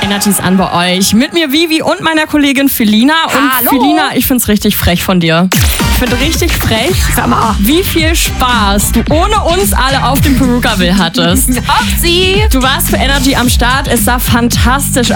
Energy ist an bei euch. Mit mir Vivi und meiner Kollegin Felina. Und Hallo. Felina, ich find's richtig frech von dir. Ich finde richtig frech, Sag mal. wie viel Spaß du ohne uns alle auf dem Perukaville hattest. Hopsi. Du warst für Energy am Start, es sah fantastisch